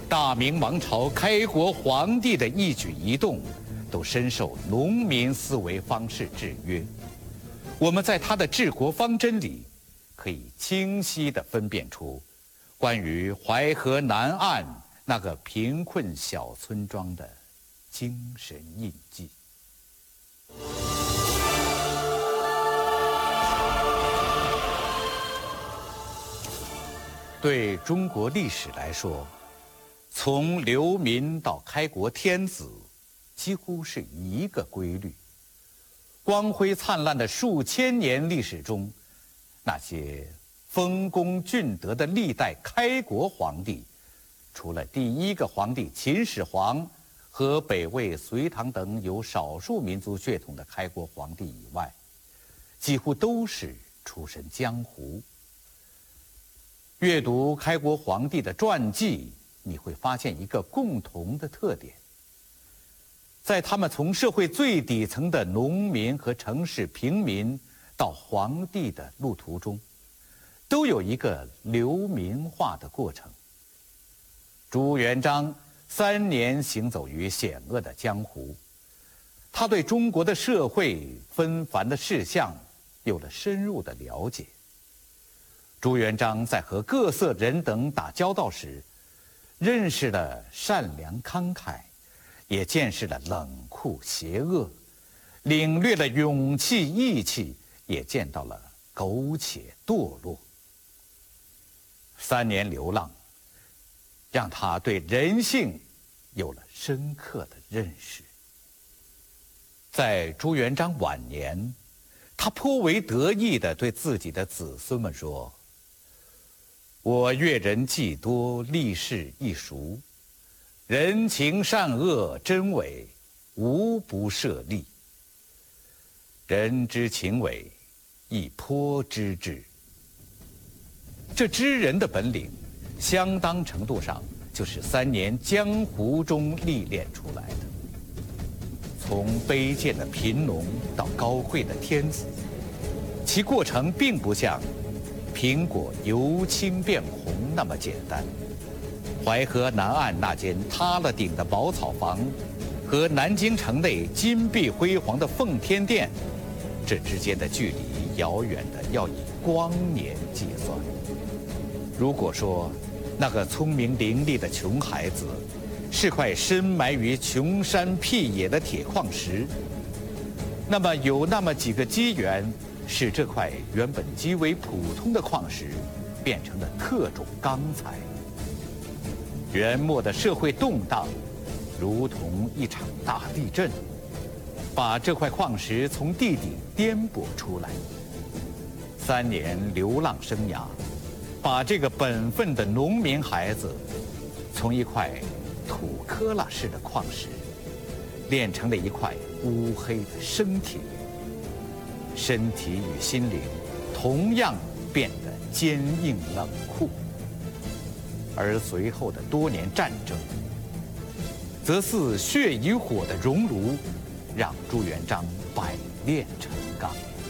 大明王朝开国皇帝的一举一动，都深受农民思维方式制约。我们在他的治国方针里，可以清晰地分辨出关于淮河南岸那个贫困小村庄的精神印记。对中国历史来说，从流民到开国天子，几乎是一个规律。光辉灿烂的数千年历史中，那些丰功俊德的历代开国皇帝，除了第一个皇帝秦始皇和北魏、隋唐等有少数民族血统的开国皇帝以外，几乎都是出身江湖。阅读开国皇帝的传记，你会发现一个共同的特点：在他们从社会最底层的农民和城市平民到皇帝的路途中，都有一个流民化的过程。朱元璋3年行走于险恶的江湖，他对中国的社会纷繁的事项有了深入的了解。朱元璋在和各色人等打交道时，认识了善良慷慨，也见识了冷酷邪恶，领略了勇气义气，也见到了苟且堕落。3年流浪，让他对人性有了深刻的认识。在朱元璋晚年，他颇为得意地对自己的子孙们说：“我阅人既多，历事亦熟，人情善恶真伪，无不涉猎。人之情伪，亦颇知之。”这知人的本领，相当程度上就是3年江湖中历练出来的。从卑贱的贫农到高贵的天子，其过程并不像苹果由青变红那么简单。淮河南岸那间塌了顶的茅草房，和南京城内金碧辉煌的奉天殿，这之间的距离遥远的要以光年计算。如果说那个聪明伶俐的穷孩子是块深埋于穷山僻野的铁矿石，那么有那么几个机缘，使这块原本极为普通的矿石变成了特种钢材。元末的社会动荡，如同一场大地震，把这块矿石从地底颠簸出来。3年流浪生涯，把这个本分的农民孩子，从一块土坷垃式的矿石，炼成了一块乌黑的生铁。身体与心灵同样变得坚硬冷酷。而随后的多年战争，则似血与火的熔炉，让朱元璋百炼成